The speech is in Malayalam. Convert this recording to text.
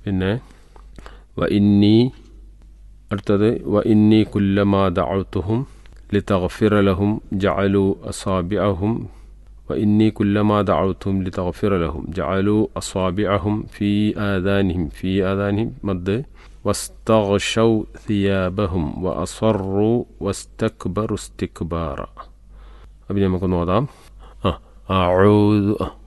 പിന്നെ വ ഇന്നി അടുത്തത് വ ഇന്നി കുല്ലമാ ദഅഉതുഹും ലിതഗ്ഫിറ ലഹും ജഅലു അസാബിഅഹും വ ഇന്നി കുല്ലമാ ദഅഉതുഹും ലിതഗ്ഫിറ ലഹും ജഅലു അസാബിഅഹും ഫീ ആദാനിഹിം മദ് വസ്തഗ്ശൗ സിയാബഹും വഅസറു വസ്തക്ബറു ഇസ്തിക്ബാറ. അപ്പം നമുക്ക് നോക്കാം. അഊദു